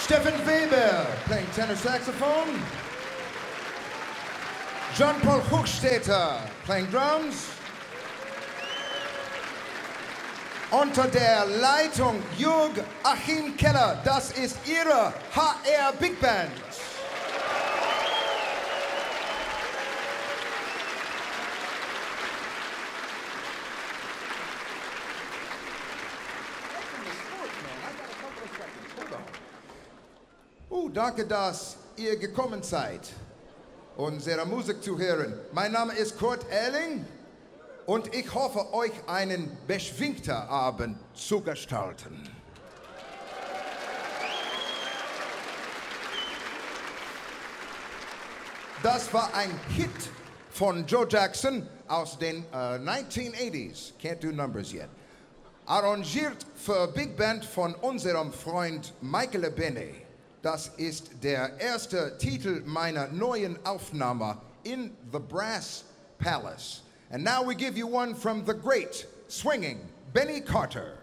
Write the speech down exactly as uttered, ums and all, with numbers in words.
Steffen Weber, playing tenor saxophone. Jean-Paul Hochstetter, playing drums. Unter der Leitung Jürg Achim Keller, das ist Ihre H R Big Band. Oh, danke, dass ihr gekommen seid, unsere Musik zu hören. Mein Name ist Kurt Ehling und ich hoffe, euch einen beschwingten Abend zu gestalten. Das war ein Hit von Joe Jackson aus den uh, nineteen eighties. Can't do numbers yet. Arrangiert für Big Band von unserem Freund Michael Ebene. Das ist der erste Titel meiner neuen Aufnahme in the Brass Palace. And now we give you one from the great swinging Benny Carter.